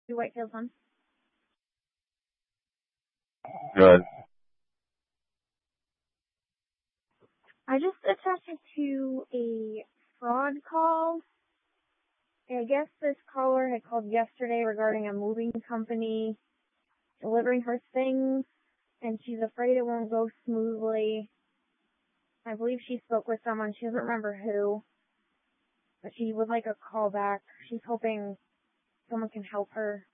Whitefield one. Good. I just attested to a fraud call. I guess this caller had called yesterday regarding a moving company delivering her things, and she's afraid it won't go smoothly. I believe she spoke with someone. She doesn't remember who, but she would like a call back. She's hoping someone can help her.